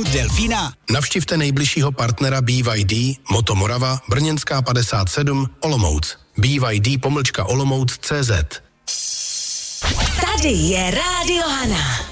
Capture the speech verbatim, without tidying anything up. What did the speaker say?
vytáhnout delfína? Navštivte nejbližšího partnera B Y D, Moto Morava, Brněnská padesát sedm, Olomouc. B Y D pomlčka Olomouc tečka cé zet. Tady je Rádio Hana.